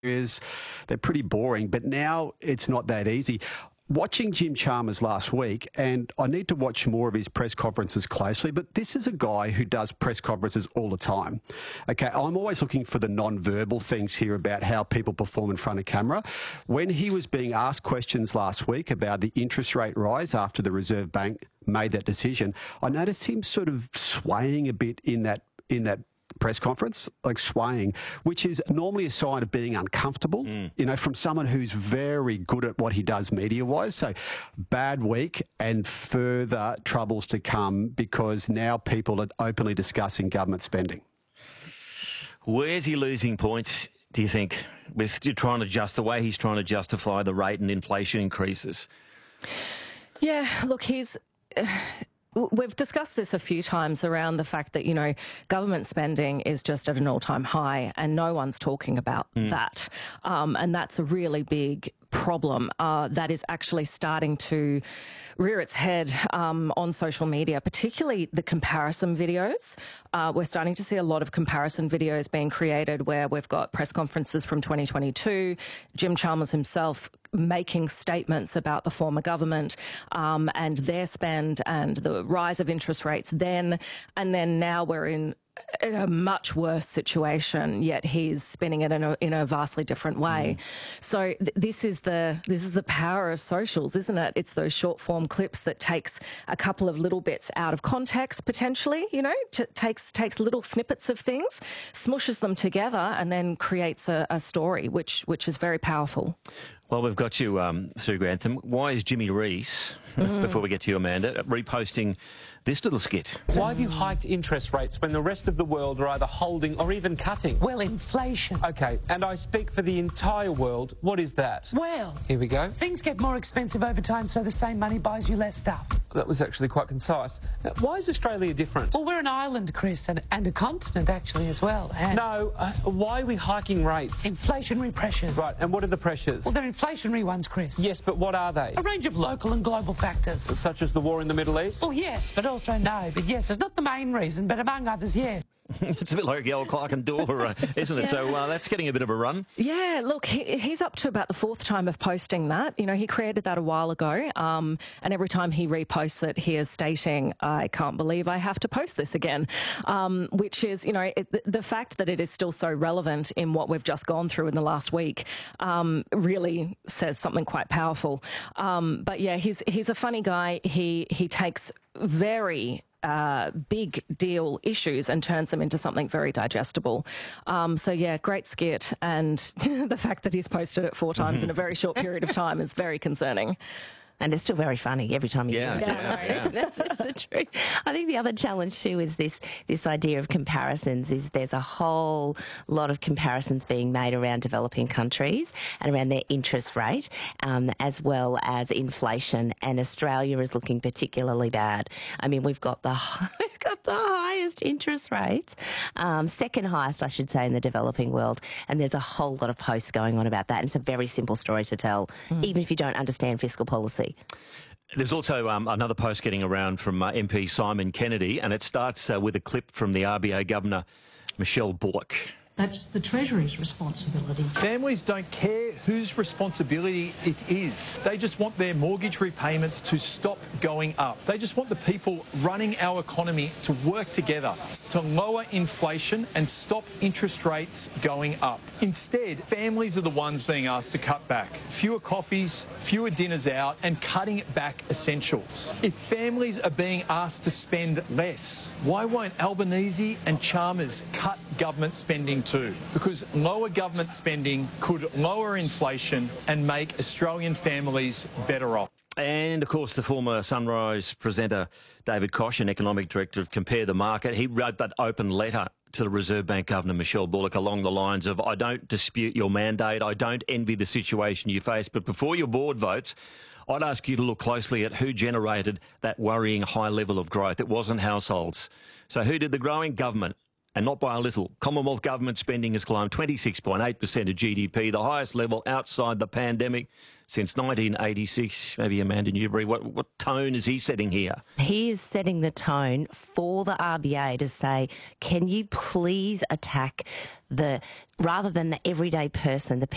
they're pretty boring, but now it's not that easy. Watching Jim Chalmers last week, and I need to watch more of his press conferences closely, but this is a guy who does press conferences all the time. Okay, I'm always looking for the non-verbal things here about how people perform in front of camera. When he was being asked questions last week about the interest rate rise after the Reserve Bank made that decision, I noticed him sort of swaying a bit in that press conference, like swaying, which is normally a sign of being uncomfortable, you know, from someone who's very good at what he does media-wise. So bad week and further troubles to come because now people are openly discussing government spending. Where's he losing points, do you think, with trying to the way he's trying to justify the rate and inflation increases? Yeah, look, we've discussed this a few times around the fact that, you know, government spending is just at an all-time high and no one's talking about that. And that's a really big problem that is actually starting to rear its head on social media, particularly the comparison videos. We're starting to see a lot of comparison videos being created where we've got press conferences from 2022, Jim Chalmers himself making statements about the former government and their spend and the rise of interest rates then, and then now we're in a much worse situation, yet he's spinning it in a vastly different way. So this is the power of socials, isn't it? It's those short form clips that takes a couple of little bits out of context, potentially, you know, takes little snippets of things, smushes them together, and then creates a story, which is very powerful. Well, we've got you, Sue Grantham. Why is Jimmy Rees, before we get to you, Amanda, reposting this little skit? Why have you hiked interest rates when the rest of the world are either holding or even cutting? Well, inflation. OK, and I speak for the entire world. What is that? Well, here we go. Things get more expensive over time, so the same money buys you less stuff. That was actually quite concise. Now, why is Australia different? Well, we're an island, Chris, and a continent, actually, as well. And no, why are we hiking rates? Inflationary pressures. Right, and what are the pressures? Well, they're inflationary ones, Chris. Yes, but what are they? A range of local and global factors. Such as the war in the Middle East? Well, yes, but also no. But yes, it's not the main reason, but among others, yes. It's a bit like the old Clark and Dorr, isn't it? Yeah. So that's getting a bit of a run. Yeah, look, he's up to about the fourth time of posting that. You know, he created that a while ago, and every time he reposts it, he is stating, I can't believe I have to post this again, which is, you know, the fact that it is still so relevant in what we've just gone through in the last week really says something quite powerful. But yeah, he's a funny guy. He takes very big deal issues and turns them into something very digestible. So yeah, great skit, and the fact that he's posted it 4 times in a very short period of time is very concerning. And it's still very funny every time you do it. Yeah. That's true. I think the other challenge too is this idea of comparisons. Is there's a whole lot of comparisons being made around developing countries and around their interest rate, as well as inflation. And Australia is looking particularly bad. I mean, we've got the highest interest rates, second highest, I should say, in the developing world. And there's a whole lot of posts going on about that. And it's a very simple story to tell, even if you don't understand fiscal policy. There's also another post getting around from MP Simon Kennedy, and it starts with a clip from the RBA Governor, Michelle Bullock. That's the Treasury's responsibility. Families don't care whose responsibility it is. They just want their mortgage repayments to stop going up. They just want the people running our economy to work together to lower inflation and stop interest rates going up. Instead, families are the ones being asked to cut back. Fewer coffees, fewer dinners out, and cutting back essentials. If families are being asked to spend less, why won't Albanese and Chalmers cut government spending too? Because lower government spending could lower inflation and make Australian families better off. And, of course, the former Sunrise presenter, David Koch, and Economic Director of Compare the Market, he wrote that open letter to the Reserve Bank Governor, Michelle Bullock, along the lines of, I don't dispute your mandate, I don't envy the situation you face, but before your board votes, I'd ask you to look closely at who generated that worrying high level of growth. It wasn't households. So who did the growing? Government. And not by a little. Commonwealth government spending has climbed 26.8% of GDP, the highest level outside the pandemic since 1986. Maybe Amanda Newbury, what tone is he setting here? He is setting the tone for the RBA to say, can you please attack rather than the everyday person, the